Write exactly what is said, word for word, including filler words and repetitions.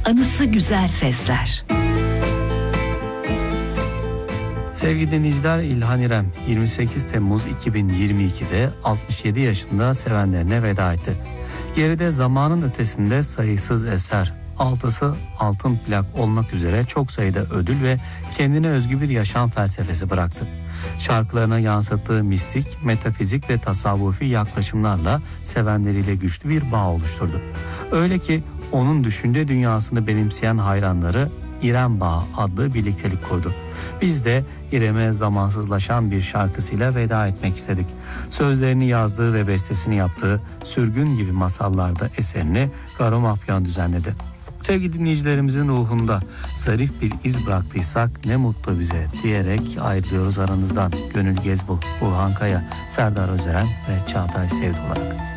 anısı güzel sesler. Sevgili dinleyiciler, İlhan İrem yirmi sekiz Temmuz iki bin yirmi ikide altmış yedi yaşında sevenlerine veda etti. Geride zamanın ötesinde sayısız eser, altısı altın plak olmak üzere çok sayıda ödül ve kendine özgü bir yaşam felsefesi bıraktı. Şarkılarına yansıttığı mistik, metafizik ve tasavvufi yaklaşımlarla sevenleriyle güçlü bir bağ oluşturdu. Öyle ki onun düşünce dünyasını benimseyen hayranları İrem Bağı adlı birliktelik kurdu. Biz de İrem'e zamansızlaşan bir şarkısıyla veda etmek istedik. Sözlerini yazdığı ve bestesini yaptığı Sürgün gibi masallarda eserini Garo Mafyan düzenledi. Sevgili dinleyicilerimizin ruhunda zarif bir iz bıraktıysak ne mutlu bize diyerek ayrılıyoruz aranızdan. Gönül Gezbul, Burhan Kaya, Serdar Özeren ve Çağatay Sevdi olarak.